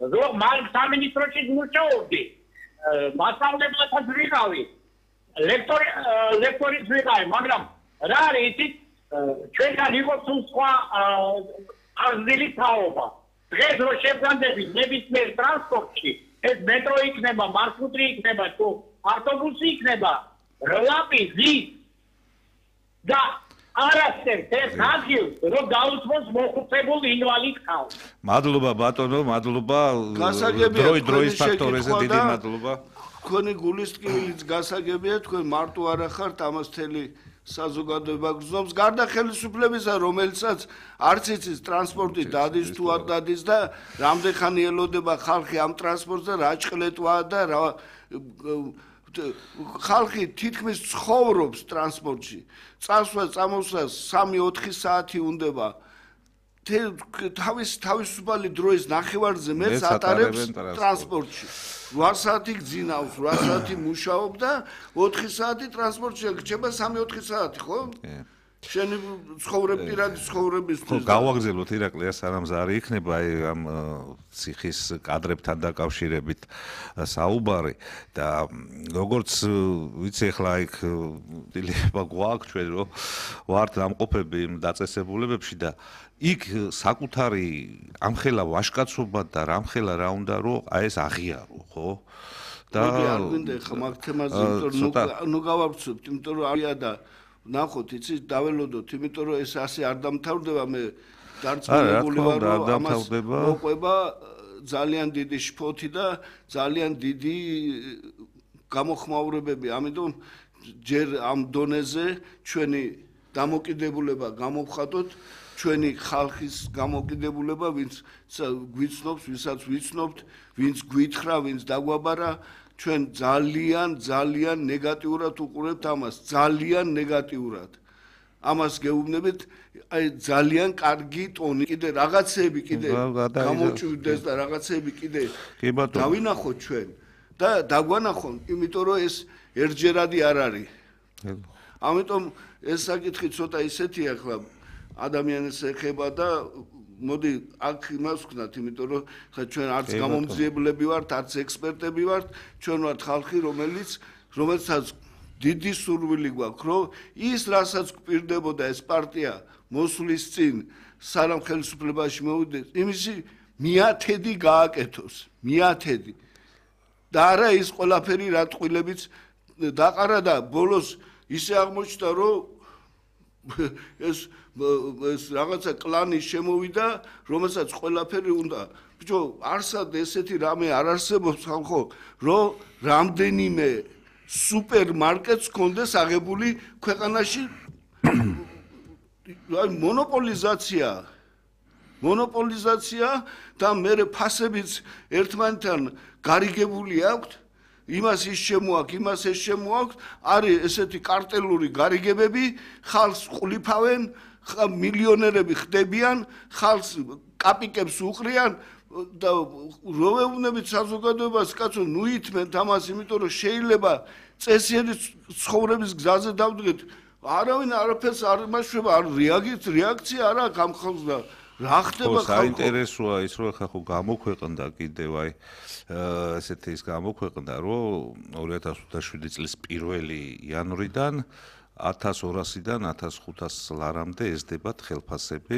რომ მაგ სამინისტროში მუშაობდი მასწავლებელთა ვიყავი ლექტორის ვიყავი მაგრამ რა არის იცით ჩვენთან იყო თუ სხვა აღზრდილი თაობა დღეს რო შევგანდებით ნებისმიერ ტრანსპორტში ეს მეტრო იქნება მარშრუტი იქნება თუ ავტობუსი იქნება რლაპი ზის და არასდროს ეს ნაგილს რომ გაუწმოს მოხუცებულ ინვალიდ ხალხს. მადლობა ბატონო, მადლობა. დროის ფაქტორებზე დიდი მადლობა. თქვენი გულისწყვილიც გასაგებია, თქვენ მარტო არ ახართ ამას თელი საზოგადოება გზნობს გარდა ხელისუფლებისა, რომელიცაც არც იცის ტრანსპორტი დადის თუ არ დადის და რამდენ ხანი ელოდება ხალხი ამ ტრანსპორტს და რა ჭყლეტვაა და რა ხალხი თითქმის ცხოვრობს ტრანსპორტში. წამოსვლა 3-4 საათი უნდება. თავისუფალი დროის ნახევარზე მეც ატარებს ტრანსპორტში. 8 საათი გძინავს, 8 საათი მუშაობ და 4 საათი ტრანსპორტში გრჩება 3-4 საათი, ხო? შენი ცხოვრებ პირადი ცხოვრებისთვის. გავაგზავნოთ ირაკლი სანამ ზარი იქნება აი ამ ციხის კადრებთან დაკავშირებით საუბარი და როგორც ვიცი ახლა იქ დილება გვაქვს ჩვენ რომ ვართ დამყოფები იმ დაწესებულებებში და იქ საკუთარი ამხელა ვაშკაცობა და რამხელა რა უნდა რომ აი ეს აღიარო, ხო? და არ გვინდა ხა მაგ თემაზე, იმიტომ რომ გავავრცობთ, იმიტომ რომ არია და ნახოთ, იცით, დაველოდოთ, იმიტომ რომ ეს ასე არ დამთავრდება, მე დარწმუნებული ვარ, რომ ამას მოყვება ძალიან დიდი შფოთი და ძალიან დიდი გამოხმაურებები. ამიტომ ჯერ ამ დონეზე ჩვენი დამოკიდებულება გამოვხატოთ, ჩვენი ხალხის გამოკიდებულება, ვინც გვიცნობს, ვისაც ვიცნობთ, ვინც გვითხრა, ვინც დაგვაბარა, ჩვენ ძალიან ნეგატიურად უყურებთ ამას, ძალიან ნეგატიურად. ამას გეუბნებით, აი ძალიან კარგი ტონი, კიდე რაღაცები კიდე გამოჭვირდეს და რაღაცები კიდე დავინახოთ ჩვენ და დაგვანახონ, იმიტომ რომ ეს ერთჯერადი არ არის. ამიტომ ეს საკითხი ცოტა ისეთია ახლა ადამიანს ეხება და მოდი აქ იმას ვქნათ, იმიტომ რომ ხა ჩვენ არც გამომძიებლები ვართ, არც ექსპერტები ვართ, ჩვენ ვართ ხალხი, რომელსაც დიდი სურვილი გვაქვს, რომ ის რასაც გვპირდებოდა ეს პარტია მოსვლის წინ სანამ ხელისუფლებაში მოვიდეს, იმისი მიათედი გააკეთოს, მიათედი. და არა ის ყველაფერი რა ტყუილებიც დაყარა და ბოლოს ისე აღმოჩნდა, რომ ეს რაღაცა კლანი შემოვიდა, რომელსაც ყველაფერი უნდა. ბიჭო, არსად ესეთი რამე არ არსებობს ხალხო, რომ რამდენიმე სუპერმარკეტს კონდეს აღებული ქვეყანაში. მონოპოლიზაცია და მე ფასებიც ერთმანეთთან გარიგებული აქვთ. იმას ის შემოაქვს, იმას ეს შემოაქვს, არის ესეთი კარტელური გარიგებები, ხალხს ყლიფავენ, მილიონერები ხდებიან, ხალხს კაპიკებს უყრიან და როვეუბნებით საზოგადოებას, კაცო, ნუ ითმენთ ამას, იმიტომ რომ შეიძლება წესიერი ცხოვრების გზაზე დავდგეთ, არავინ არაფერს არ იმაშვება, არ რეაქცია არ აქვს ამ ხალხს და რა ხდება ხალხო? საინტერესოა ის, რომ ხა ხო გამოქვეყნდა კიდევ აი ესეთი ის გამოქვეყნდა, რომ 2027 წლის 1 იანვრიდან 1200-დან 1500 ლარამდე ესდებათ ხელფასები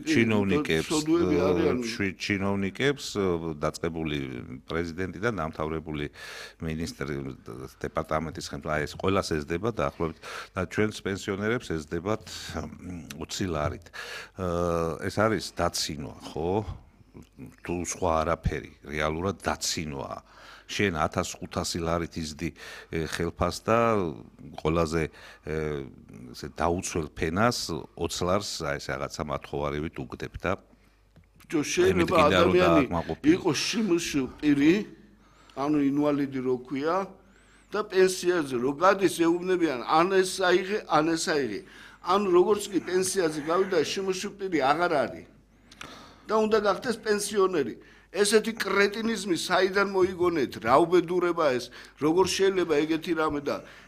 ჩინოვნიკებს დაწყებული პრეზიდენტიდან დამთავრებული მინისტრი დეპარტამენტის ხელმძღვანელი ეს ყველას ესდება დაახლოებით და ჩვენს პენსიონერებს ესდებათ 20 ლარით. ეს არის დაცინვა, ხო? თუ სხვა არაფერი, რეალურად დაცინვაა. შენ 1500 ლარით იზდი ხელფას და ყველაზე ესე დაუცველ ფენას 20 ლარს აი ეს რაღაცა მათხოვარივით უგდებ და შეიძლება ადამიანი იყოს შიმშილ პირი, ანუ ინვალიდი რო ქვია და პენსიაზე რო გადის ეუბნებიან ან ეს აიღე, ან ეს აიღე. ანუ როგორც კი პენსიაზე გავიდა შიმშილ პირი აღარ არის და უნდა გახდეს პენსიონერი. ესეთი კრეტინიზმი საიდან მოიგონეთ, რა უბედურება ეს, როგორ შეიძლება ეგეთი რამე და